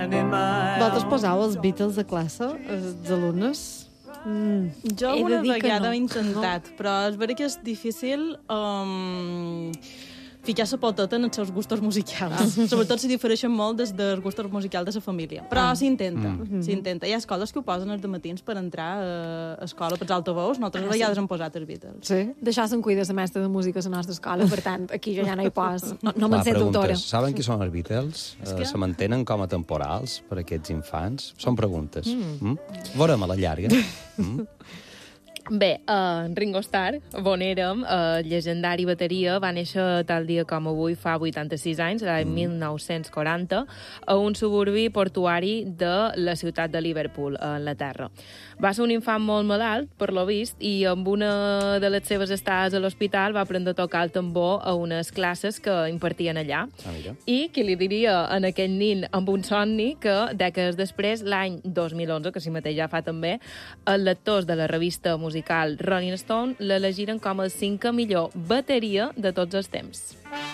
Vosaltres posàveu els Beatles a classe, els alumnes? Jo una vegada he intentat, però és veritat que és difícil ficar la poteta en els seus gustos musicals. Sobretot si difereixen molt des dels gustos musicals de la família. Però s'intenta, s'intenta. Hi ha escoles que ho posen els matins per entrar a escola pels altaveus. Nosaltres vegades hem posat els Beatles. Sí? D'això se'n cuida la mestra de música a la nostra escola, per tant, aquí jo ja no hi pos. No me'n sento autora. Saben qui són els Beatles? Se mantenen com a temporals per a aquests infants? Són preguntes. Veurem a la llarga. Bé, Ringo Starr, on érem, llegendari bateria, va néixer tal dia com avui fa 86 anys, l'any 1940, a un suburbi portuari de la ciutat de Liverpool, a Anglaterra. Va ser un infant molt malalt, per lo vist, i amb una de les seves estades a l'hospital va aprendre a tocar el tambor a unes classes que impartien allà. I qui li diria en aquell nin amb un somni que dècades després, l'any 2011, que si mateix ja fa també, els lectors de la revista musical Rolling Stone l'elegiren com el 5è millor bateria de tots els temps.